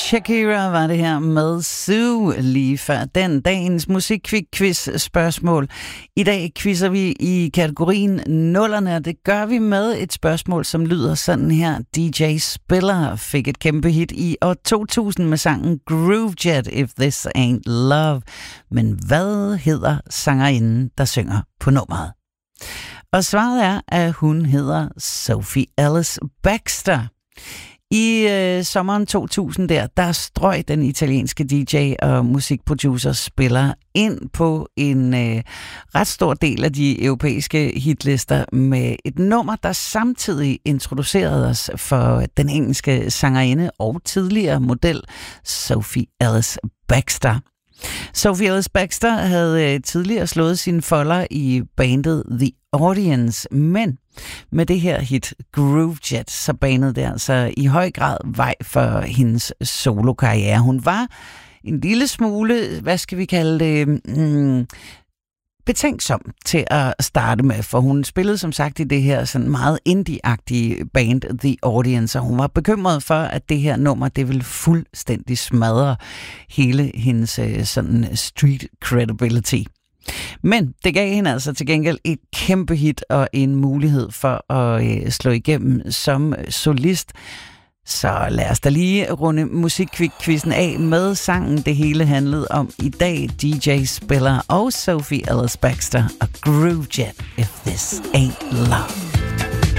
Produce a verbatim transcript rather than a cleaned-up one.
Shakira var det her med Sue lige før den dagens musikquiz spørgsmål. I dag quizzer vi i kategorien nullerne, og det gør vi med et spørgsmål, som lyder sådan her. D J Spiller fik et kæmpe hit i år to tusind med sangen Groovejet, If This Ain't Love. Men hvad hedder sangerinden, der synger på nummeret? Og svaret er, at hun hedder Sophie Ellis-Bextor. I øh, sommeren to tusind der, der strøg den italienske D J og musikproducer Spiller ind på en øh, ret stor del af de europæiske hitlister med et nummer, der samtidig introducerede os for den engelske sangerinde og tidligere model Sophie Ellis-Bextor. Sophie Ellis-Bextor havde øh, tidligere slået sine folder i bandet The Audience, men med det her hit Groovejet, så banede det altså i høj grad vej for hendes solokarriere. Hun var en lille smule, hvad skal vi kalde det, mm, betænksom til at starte med, for hun spillede som sagt i det her sådan meget indie-agtige band The Audience, og hun var bekymret for, at det her nummer, det ville fuldstændig smadre hele hendes sådan street credibility. Men det gav hende altså til gengæld et kæmpe hit og en mulighed for at øh, slå igennem som solist. Så lad os da lige runde musikquizzen af med sangen, det hele handlede om i dag. D J Spiller og Sophie Ellis-Bextor og Groovejet, If This Ain't Love.